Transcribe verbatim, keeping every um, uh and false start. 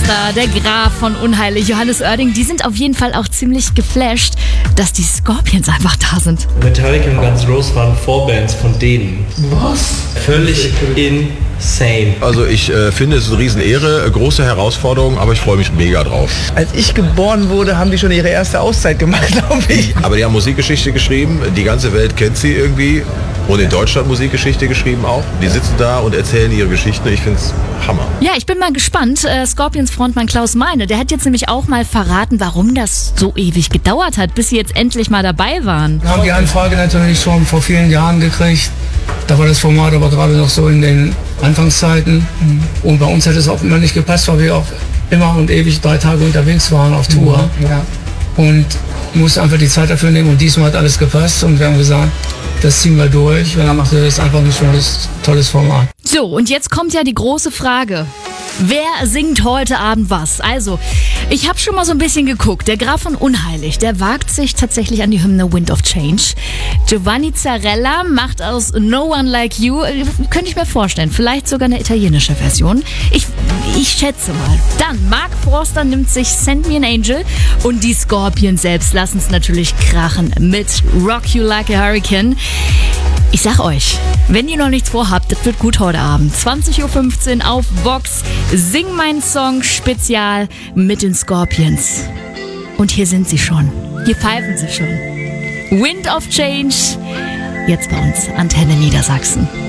Forster, der Graf von Unheilig, Johannes Oerding, die sind auf jeden Fall auch ziemlich geflasht, dass die Scorpions einfach da sind. Metallica und Guns N' Roses waren Vorbands von denen. Was? Völlig insane. Also ich äh, finde es eine Riesenehre, äh, große Herausforderung, aber ich freue mich mega drauf. Als ich geboren wurde, haben die schon ihre erste Auszeit gemacht, glaube ich. Aber die haben Musikgeschichte geschrieben, die ganze Welt kennt sie irgendwie und in Deutschland Musikgeschichte geschrieben auch. Die sitzen da und erzählen ihre Geschichten, ich finde es Hammer. Ja, ich bin mal gespannt. Äh, Scorpions-Frontmann Klaus Meine, der hat jetzt nämlich auch mal verraten, warum das so ewig gedauert hat, bis sie jetzt endlich mal dabei waren. Wir haben die Anfrage natürlich schon vor vielen Jahren gekriegt. Da war das Format aber gerade noch so in den Anfangszeiten. Und bei uns hat es auch immer nicht gepasst, weil wir auch immer und ewig drei Tage unterwegs waren auf Tour. Ja. Und musste einfach die Zeit dafür nehmen. Und diesmal hat alles gepasst und wir haben gesagt, das ziehen wir durch. Das ist einfach ein tolles, tolles Format. So, und jetzt kommt ja die große Frage. Wer singt heute Abend was? Also, ich habe schon mal so ein bisschen geguckt. Der Graf von Unheilig, der wagt sich tatsächlich an die Hymne Wind of Change. Giovanni Zarella macht aus No One Like You, äh, könnte ich mir vorstellen, vielleicht sogar eine italienische Version. Ich, ich schätze mal. Dann, Mark Forster nimmt sich Send Me an Angel und die Scorpions selbst lassen es natürlich krachen mit Rock You Like a Hurricane. Ich sag euch, wenn ihr noch nichts vorhabt, das wird gut heute Abend. zwanzig Uhr fünfzehn auf Vox. Sing meinen Song Spezial mit den Scorpions. Und hier sind sie schon. Hier pfeifen sie schon. Wind of Change. Jetzt bei uns, Antenne Niedersachsen.